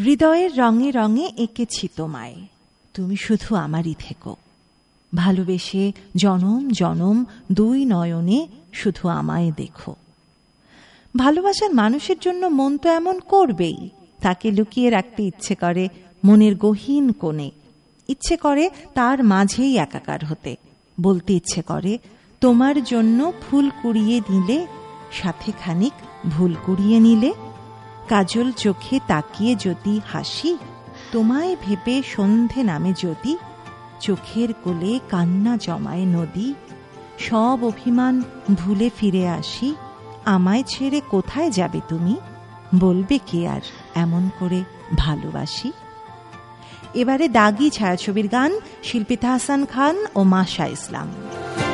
হৃদয়ের রঙে রঙে এঁকেছি তোমায়, তুমি শুধু আমারই থেকো। ভালোবেসে জনম জনম দুই নয়নে শুধু আমায় দেখো। ভালোবাসার মানুষের জন্য মন তো এমন করবেই, তাকে লুকিয়ে রাখতে ইচ্ছে করে মনের গহীন কোণে। ইচ্ছে করে তার মাঝেই একাকার হতে, বলতে ইচ্ছে করে তোমার জন্য ফুল কুড়িয়ে দিলে, সাথে খানিক ভুল কুড়িয়ে নিলে। কাজল চোখে তাকিয়ে যদি হাসি, তোমায় ভেবে সন্ধে নামে যদি, চোখের কোলে কান্না জমায় নদী। সব অভিমান ভুলে ফিরে আসি, আমায় ছেড়ে কোথায় যাবে তুমি, বলবে কে আর এমন করে ভালোবাসি। এবারে দাগি ছায়াছবির গান, শিল্পী তাহসান খান ও মাশা ইসলাম।